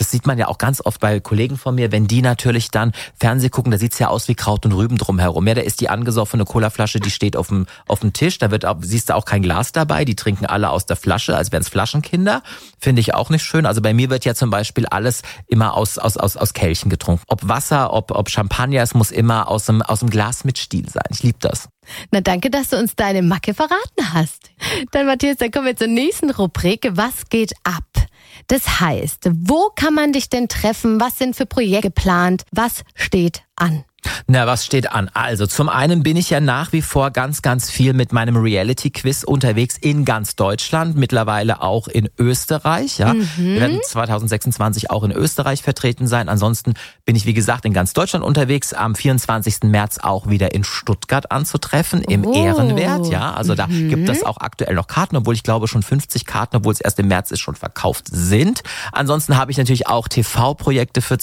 das sieht man ja auch ganz oft bei Kollegen von mir, wenn die natürlich dann Fernseh gucken, da sieht's ja aus wie Kraut und Rüben drumherum. Ja, da ist die angesoffene Colaflasche, die steht auf dem Tisch, siehst du auch kein Glas dabei, die trinken alle aus der Flasche, als wären es Flaschenkinder. Finde ich auch nicht schön. Also bei mir wird ja zum Beispiel alles immer aus Kelchen getrunken. Ob Wasser, ob Champagner, es muss immer aus dem Glas mit Stiel sein. Ich liebe das. Na danke, dass du uns deine Macke verraten hast. Dann Matthias, dann kommen wir zur nächsten Rubrik. Was geht ab? Das heißt, wo kann man dich denn treffen? Was sind für Projekte geplant? Was steht an? Na, was steht an? Also zum einen bin ich ja nach wie vor ganz, ganz viel mit meinem Reality-Quiz unterwegs in ganz Deutschland, mittlerweile auch in Österreich. Ja. Wir werden 2026 auch in Österreich vertreten sein. Ansonsten bin ich, wie gesagt, in ganz Deutschland unterwegs. Am 24. März auch wieder in Stuttgart anzutreffen, im Ehrenwert. Ja, also da gibt es auch aktuell noch Karten, obwohl ich glaube schon 50 Karten, obwohl es erst im März ist, schon verkauft sind. Ansonsten habe ich natürlich auch TV-Projekte für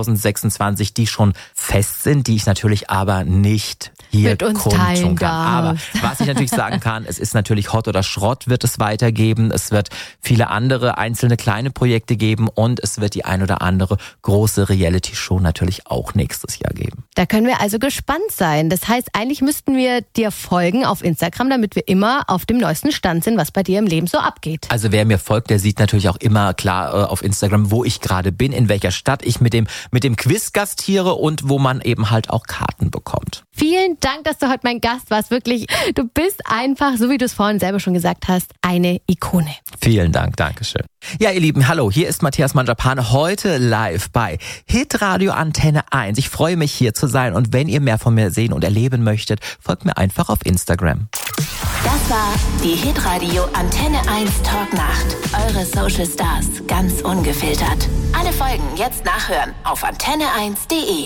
2026, die schon fest sind, die ich natürlich aber nicht hier mit uns teilen kann. Aber was ich natürlich sagen kann, es ist natürlich Hot oder Schrott wird es weitergeben. Es wird viele andere einzelne kleine Projekte geben und es wird die ein oder andere große Reality-Show natürlich auch nächstes Jahr geben. Da können wir also gespannt sein. Das heißt, eigentlich müssten wir dir folgen auf Instagram, damit wir immer auf dem neuesten Stand sind, was bei dir im Leben so abgeht. Also wer mir folgt, der sieht natürlich auch immer klar auf Instagram, wo ich gerade bin, in welcher Stadt ich mit dem Quiz gastiere und wo man eben halt auch Karten bekommt. Vielen Dank, dass du heute mein Gast warst. Wirklich, du bist einfach, so wie du es vorhin selber schon gesagt hast, eine Ikone. Vielen Dank, Dankeschön. Ja, ihr Lieben, hallo, hier ist Matthias Manjapane, heute live bei Hitradio Antenne 1. Ich freue mich, hier zu sein und wenn ihr mehr von mir sehen und erleben möchtet, folgt mir einfach auf Instagram. Das war die Hitradio Antenne 1 Talknacht. Eure Social Stars, ganz ungefiltert. Alle Folgen jetzt nachhören auf antenne1.de.